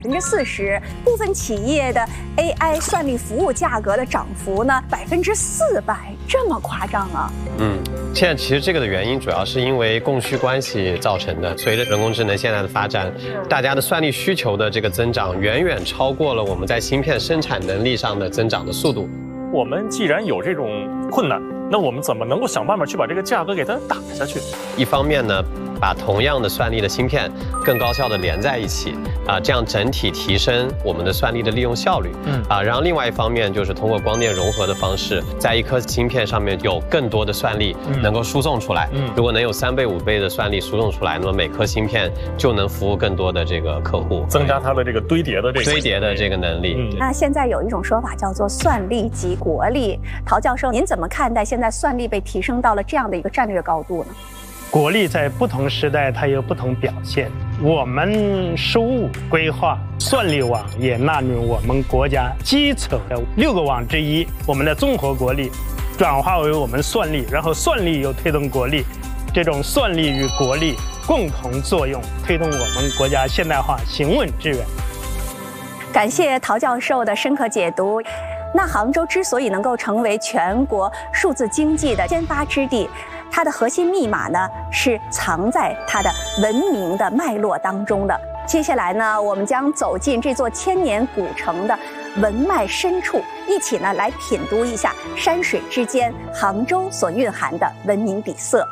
40%，部分企业的 AI 算力服务价格的涨幅呢400%，这么夸张啊？ 现在其实这个的原因主要是因为供需关系造成的。随着人工智能现在的发展，大家的算力需求的这个增长远远超过了我们在芯片生产能力上的增长的速度。 我们既然有这种困难，那我们怎么能够想办法去把这个价格给它打下去？ 一方面呢，把同样的算力的芯片更高效的连在一起，这样整体提升我们的算力的利用效率。然后另外一方面就是通过光电融合的方式，在一颗芯片上面有更多的算力能够输送出来。如果能有3倍、5倍的算力输送出来，那么每颗芯片就能服务更多的这个客户， 增加它的这个堆叠的这个能力。 那现在有一种说法叫做算力即国力，陶教授，您怎么看待现在算力被提升到了这样的一个战略高度呢？ 国力在不同时代它有不同表现。我们15规划算力网也纳入我们国家基础的6个网之一，我们的综合国力转化为我们算力，然后算力又推动国力，这种算力与国力共同作用，推动我们国家现代化行稳致远。 感谢陶教授的深刻解读。那杭州之所以能够成为全国数字经济的先发之地，它的核心密码呢是藏在它的文明的脉络当中的。接下来呢，我们将走进这座千年古城的文脉深处，一起呢来品读一下山水之间杭州所蕴含的文明底色。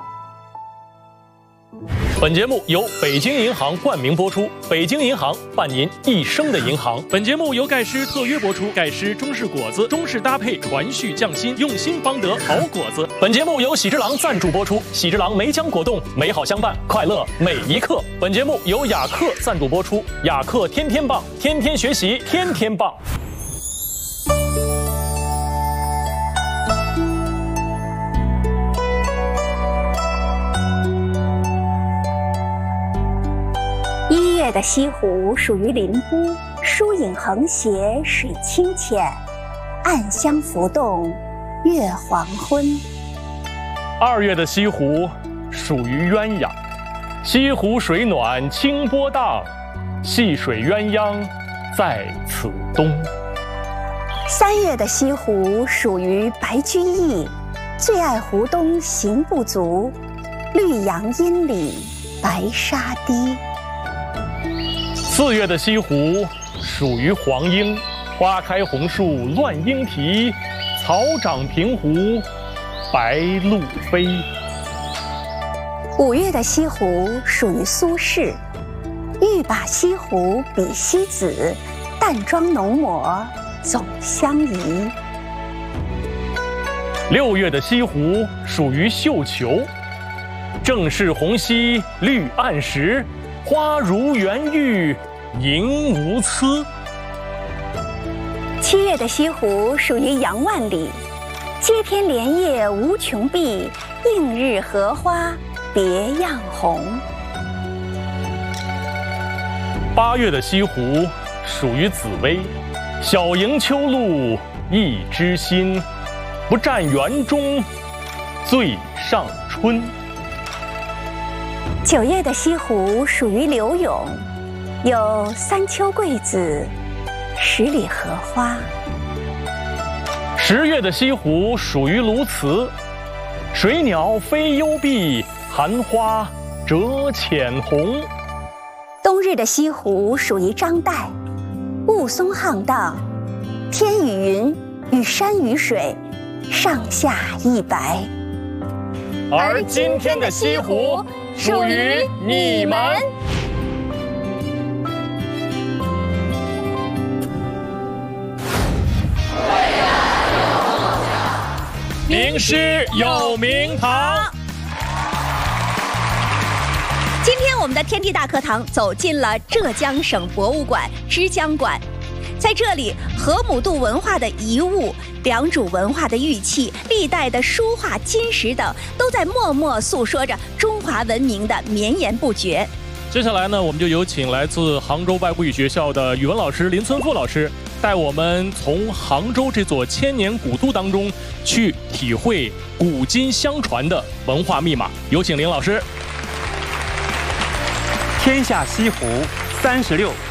本节目由北京银行冠名播出，北京银行伴您一生的银行。本节目由盖诗特约播出，盖诗中式果子，中式搭配，传续匠心，用心方得好果子。本节目由喜之郎赞助播出，喜之郎梅浆果冻，美好相伴，快乐每一刻。本节目由雅克赞助播出，雅克天天棒，天天学习，天天棒。 1月的西湖属于林沽，疏影横斜，水清浅，暗香浮动，月黄昏。 2月的西湖属于鸳鸯，西湖水暖清波荡，戏水鸳鸯在此东。 3月的西湖属于白居易，最爱湖东行不足，绿杨阴里白沙堤。 4月的西湖属于黄莺，花开红树乱莺啼，草长平湖白鹭飞。 5月的西湖属于苏轼，欲把西湖比西子，淡妆浓抹总相宜。 6月的西湖属于绣球，正是红溪绿岸时，花如圆玉莹无疵。 7月的西湖属于杨万里，接天莲叶无穷碧，映日荷花别样红。 8月的西湖属于紫薇，小迎秋露一枝新，不占园中最上春。 9月的西湖属于柳永，有三秋桂子，10里荷花。 10月的西湖属于鸬鹚，水鸟飞幽闭，寒花折浅红。 冬日的西湖属于张岱，雾凇沆荡，天与云与山与水上下一白。 而今天的西湖属于你们。名师有名堂。 今天我们的天地大课堂走进了浙江省博物馆之江馆，在这里，河姆渡文化的遗物、良渚文化的玉器、历代的书画金石等，都在默默诉说着中华文明的绵延不绝。 接下来呢，我们就有请来自杭州外国语学校的语文老师林村富老师，带我们从杭州这座千年古都当中去体会古今相传的文化密码。有请林老师。 天下西湖36